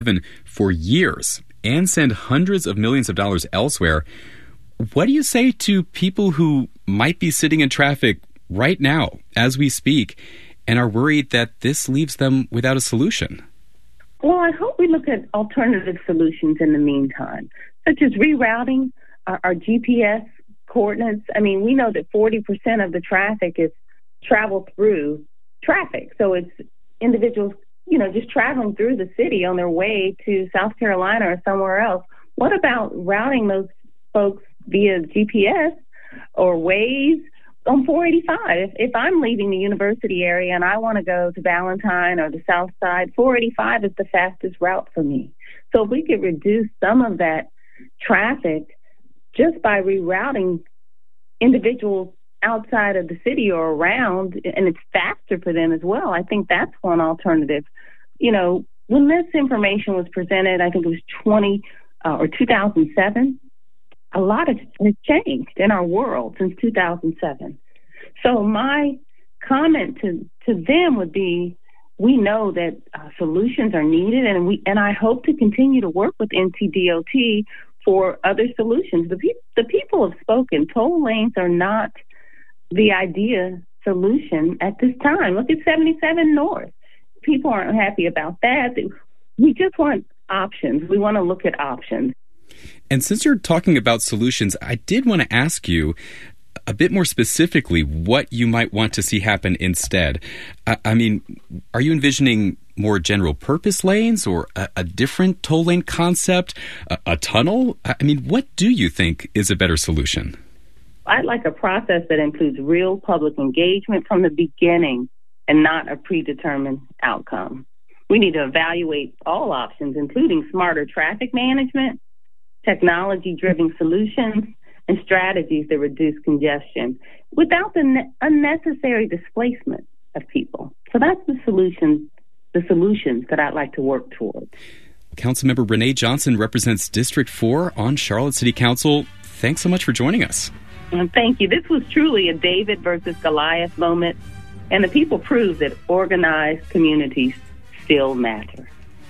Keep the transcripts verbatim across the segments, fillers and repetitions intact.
for years and send hundreds of millions of dollars elsewhere. What do you say to people who might be sitting in traffic right now as we speak and are worried that this leaves them without a solution? Well, I hope we look at alternative solutions in the meantime, such as rerouting our, our G P S coordinates. I mean, we know that forty percent of the traffic is traveled through traffic. So it's individuals, you know, just traveling through the city on their way to South Carolina or somewhere else. What about routing those folks via G P S or Waze on four eighty-five? If, if I'm leaving the university area and I want to go to Ballantyne or the South Side, four eighty-five is the fastest route for me. So if we could reduce some of that traffic just by rerouting individuals outside of the city or around, and it's faster for them as well, I think that's one alternative. You know, when this information was presented, I think it was twenty uh, or two thousand seven, a lot has changed in our world since two thousand seven. So my comment to, to them would be, we know that uh, solutions are needed, and we and I hope to continue to work with N C D O T for other solutions. The, pe- the people have spoken. Toll lanes are not the idea solution at this time. Look at seventy-seven North. People aren't happy about that. We just want options. We want to look at options. And since you're talking about solutions, I did want to ask you a bit more specifically what you might want to see happen instead. I, I mean, are you envisioning more general purpose lanes or a, a different toll lane concept, a, a tunnel? I mean, what do you think is a better solution? I'd like a process that includes real public engagement from the beginning and not a predetermined outcome. We need to evaluate all options, including smarter traffic management, technology-driven solutions, and strategies that reduce congestion without the ne- unnecessary displacement of people. So that's the solution, the solutions that I'd like to work toward. Councilmember Renee Johnson represents District four on Charlotte City Council. Thanks so much for joining us. And thank you. This was truly a David versus Goliath moment, and the people proved that organized communities still matter.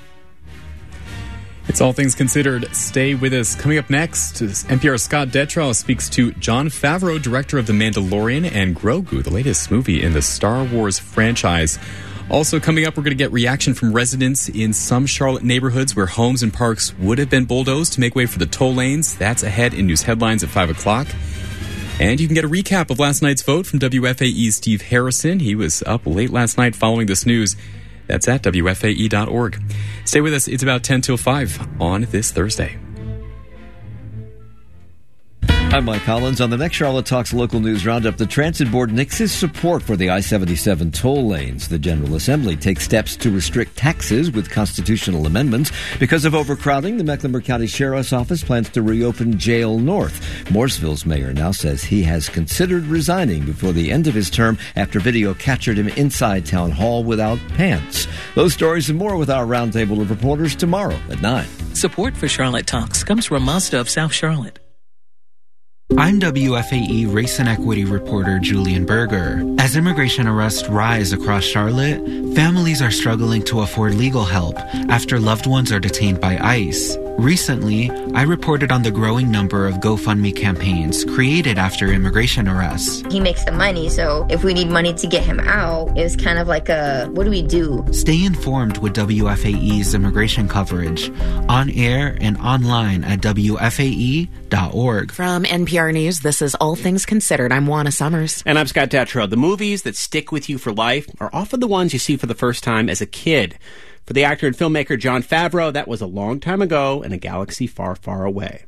It's All Things Considered. Stay with us. Coming up next, N P R's Scott Detrow speaks to Jon Favreau, director of The Mandalorian, and Grogu, the latest movie in the Star Wars franchise. Also coming up, we're going to get reaction from residents in some Charlotte neighborhoods where homes and parks would have been bulldozed to make way for the toll lanes. That's ahead in news headlines at five o'clock. And you can get a recap of last night's vote from W F A E's Steve Harrison. He was up late last night following this news. That's at W F A E dot org. Stay with us. It's about ten till five on this Thursday. I'm Mike Collins. On the next Charlotte Talks Local News Roundup, the Transit Board nixes support for the I seventy-seven toll lanes. The General Assembly takes steps to restrict taxes with constitutional amendments. Because of overcrowding, the Mecklenburg County Sheriff's Office plans to reopen Jail North. Mooresville's mayor now says he has considered resigning before the end of his term after video captured him inside Town Hall without pants. Those stories and more with our roundtable of reporters tomorrow at nine. Support for Charlotte Talks comes from Mazda of South Charlotte. I'm W F A E race and equity reporter Julian Berger. As immigration arrests rise across Charlotte, families are struggling to afford legal help after loved ones are detained by ICE. Recently, I reported on the growing number of GoFundMe campaigns created after immigration arrests. He makes the money, so if we need money to get him out, it was kind of like a, what do we do? Stay informed with W F A E's immigration coverage, on air and online at W F A E dot org. From N P R News, this is All Things Considered. I'm Juana Summers. And I'm Scott Detrow. The movies that stick with you for life are often the ones you see for the first time as a kid. For the actor and filmmaker Jon Favreau, that was a long time ago in a galaxy far, far away.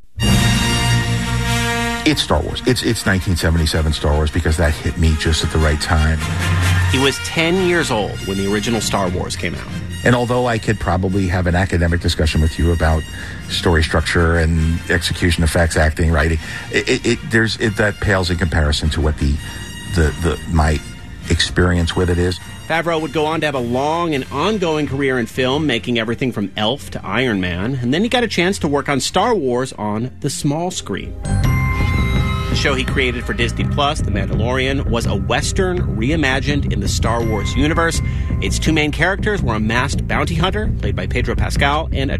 It's Star Wars. It's it's nineteen seventy-seven Star Wars because that hit me just at the right time. He was ten years old when the original Star Wars came out. And although I could probably have an academic discussion with you about story structure and execution effects, acting, writing, it, it, it there's it, that pales in comparison to what the the the my experience with it is. Favreau would go on to have a long and ongoing career in film, making everything from Elf to Iron Man, and then he got a chance to work on Star Wars on the small screen. The show he created for Disney Plus, The Mandalorian, was a Western reimagined in the Star Wars universe. Its two main characters were a masked bounty hunter, played by Pedro Pascal, and a